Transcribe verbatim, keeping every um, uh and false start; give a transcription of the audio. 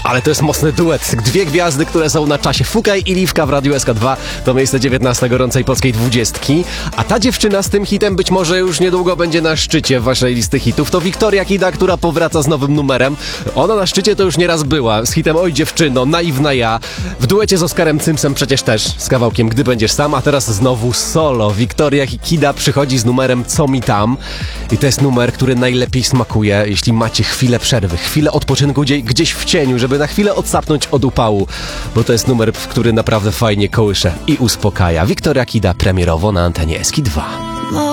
Ale to jest mocny duet. Dwie gwiazdy, które są na czasie. Fukaj i Liwka w Radiu S K dwa. To miejsce dziewiętnaste gorącej polskiej dwudziestki. A ta dziewczyna z tym hitem być może już niedługo będzie na szczycie waszej listy hitów. To Wiktoria Kida, która powraca z nowym numerem. Ona na szczycie to już nieraz była. Z hitem Oj dziewczyno, Naiwna ja. W duecie z Oskarem Cymsem przecież też. Z kawałkiem Gdy będziesz sam. A teraz znowu solo. Wiktoria Kida przychodzi z numerem Co mi tam. I to jest numer, który najlepiej smakuje, jeśli macie chwilę przerwy, chwilę odpoczynku gdzieś w cieniu, żeby na chwilę odsapnąć od upału, bo to jest numer, który naprawdę fajnie kołysze i uspokaja. Wiktoria Kida premierowo na antenie S K dwa.